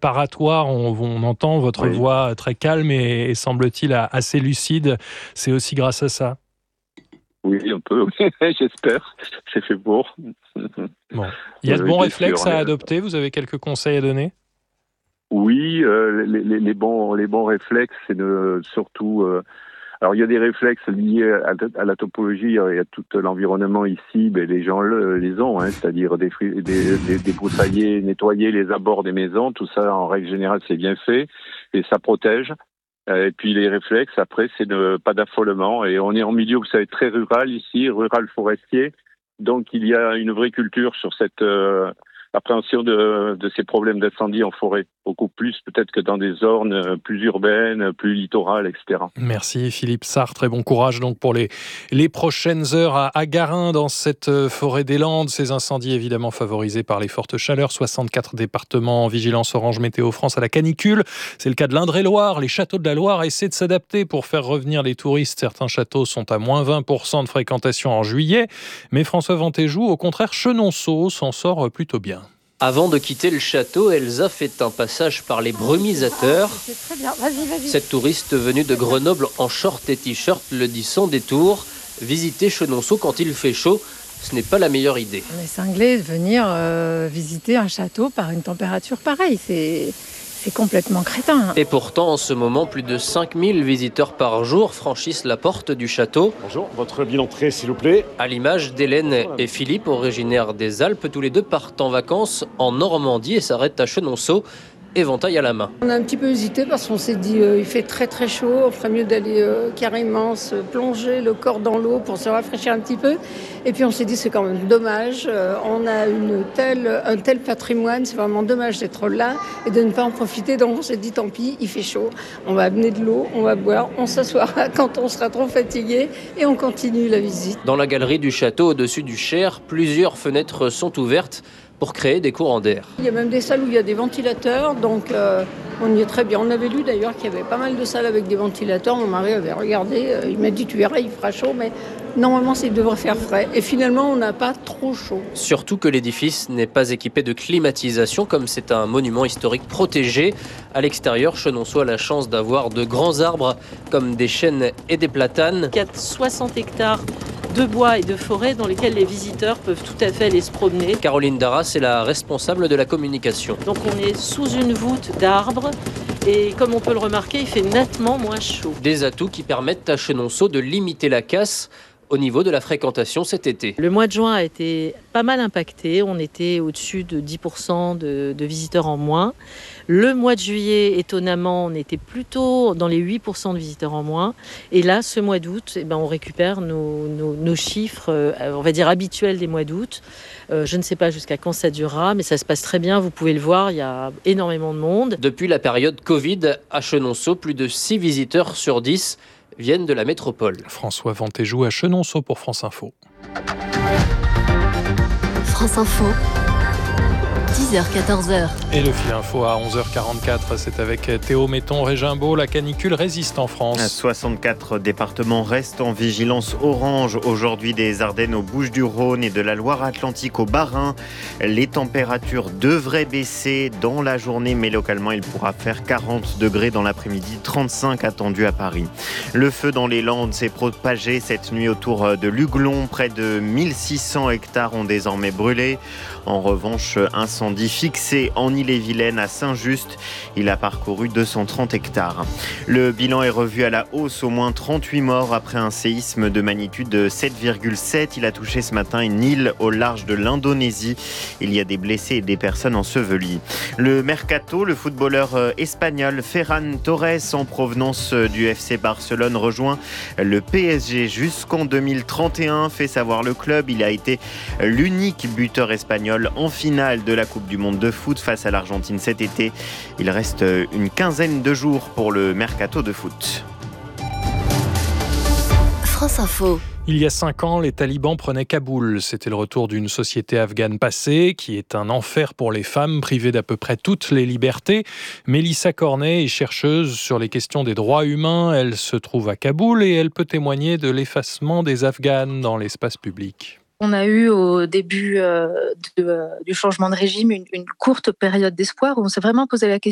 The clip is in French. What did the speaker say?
préparatoire. On entend votre voix très calme et semble-t-il assez lucide. C'est aussi grâce à ça. Oui, un peu, j'espère. C'est fait pour. Bon. Il y a de bons réflexes à adopter. Vous avez quelques conseils à donner ? Oui, les bons réflexes, c'est surtout... alors, il y a des réflexes liés à la topologie et à tout l'environnement ici. Ben, les gens les ont, c'est-à-dire débroussailler, nettoyer les abords des maisons. Tout ça, en règle générale, c'est bien fait et ça protège. Et puis les réflexes, après, c'est pas d'affolement. Et on est en milieu, vous savez, très rural ici, rural forestier. Donc, il y a une vraie culture sur cette appréhension de ces problèmes d'incendie en forêt. Beaucoup plus peut-être que dans des zones plus urbaines, plus littorales, etc. Merci Philippe Sartre et bon courage donc pour les prochaines heures à Garin dans cette forêt des Landes. Ces incendies évidemment favorisés par les fortes chaleurs. 64 départements en vigilance orange météo France à la canicule. C'est le cas de l'Indre-et-Loire. Les châteaux de la Loire essaient de s'adapter pour faire revenir les touristes. Certains châteaux sont à moins 20% de fréquentation en juillet. Mais François Ventéjou, au contraire, Chenonceau s'en sort plutôt bien. Avant de quitter le château, Elsa fait un passage par les brumisateurs. C'est très bien, vas-y. Cette touriste venue de Grenoble en short et t-shirt le dit sans détour. Visiter Chenonceau quand il fait chaud, ce n'est pas la meilleure idée. On est cinglés de venir visiter un château par une température pareille. C'est complètement crétin. Et pourtant, en ce moment, plus de 5000 visiteurs par jour franchissent la porte du château. Bonjour, votre billet d'entrée, s'il vous plaît. À l'image d'Hélène et Philippe, originaires des Alpes, tous les deux partent en vacances en Normandie et s'arrêtent à Chenonceau, éventail à la main. On a un petit peu hésité parce qu'on s'est dit il fait très très chaud, on ferait mieux d'aller carrément se plonger le corps dans l'eau pour se rafraîchir un petit peu. Et puis on s'est dit c'est quand même dommage, on a un tel patrimoine, c'est vraiment dommage d'être là et de ne pas en profiter. Donc on s'est dit tant pis, il fait chaud, on va amener de l'eau, on va boire, on s'assoira quand on sera trop fatigué et on continue la visite. Dans la galerie du château au-dessus du Cher, plusieurs fenêtres sont ouvertes pour créer des courants d'air. Il y a même des salles où il y a des ventilateurs, donc on y est très bien. On avait lu d'ailleurs qu'il y avait pas mal de salles avec des ventilateurs. Mon mari avait regardé, il m'a dit tu verras, il fera chaud, mais normalement il devrait faire frais. Et finalement on n'a pas trop chaud. Surtout que l'édifice n'est pas équipé de climatisation, comme c'est un monument historique protégé. À l'extérieur, Chenonceau a la chance d'avoir de grands arbres comme des chênes et des platanes. Il y a 60 hectares de bois et de forêt dans lesquels les visiteurs peuvent tout à fait aller se promener. Caroline Darras est la responsable de la communication. Donc on est sous une voûte d'arbres et comme on peut le remarquer, il fait nettement moins chaud. Des atouts qui permettent à Chenonceau de limiter la casse au niveau de la fréquentation cet été. Le mois de juin a été pas mal impacté. On était au-dessus de 10% de visiteurs en moins. Le mois de juillet, étonnamment, on était plutôt dans les 8% de visiteurs en moins. Et là, ce mois d'août, on récupère nos chiffres, on va dire habituels des mois d'août. Je ne sais pas jusqu'à quand ça durera, mais ça se passe très bien. Vous pouvez le voir, il y a énormément de monde. Depuis la période Covid, à Chenonceau, plus de 6 visiteurs sur 10 viennent de la métropole. François Ventéjou à Chenonceau pour France Info. France Info, 10h-14h. Et le fil info à 11h44, c'est avec Théo Metton-Régimbaud. La canicule résiste en France. 64 départements restent en vigilance orange aujourd'hui, des Ardennes aux Bouches-du-Rhône et de la Loire-Atlantique au Bas-Rhin. Les températures devraient baisser dans la journée, mais localement, il pourra faire 40 degrés dans l'après-midi, 35 attendus à Paris. Le feu dans les Landes s'est propagé cette nuit autour de Luglon. Près de 1600 hectares ont désormais brûlé. En revanche, incendie fixé en Ille-et-Vilaine à Saint-Just. Il a parcouru 230 hectares. Le bilan est revu à la hausse, au moins 38 morts après un séisme de magnitude 7,7. Il a touché ce matin une île au large de l'Indonésie. Il y a des blessés et des personnes ensevelies. Le mercato, le footballeur espagnol Ferran Torres, en provenance du FC Barcelone, rejoint le PSG jusqu'en 2031, fait savoir le club. Il a été l'unique buteur espagnol en finale de la Coupe du Monde de foot face à l'Argentine cet été. Il reste une quinzaine de jours pour le mercato de foot. France Info. Il y a 5 ans, les talibans prenaient Kaboul. C'était le retour d'une société afghane passée, qui est un enfer pour les femmes, privées d'à peu près toutes les libertés. Mélissa Cornet est chercheuse sur les questions des droits humains. Elle se trouve à Kaboul et elle peut témoigner de l'effacement des Afghanes dans l'espace public. On a eu au début du changement de régime une courte période d'espoir où on s'est vraiment posé la question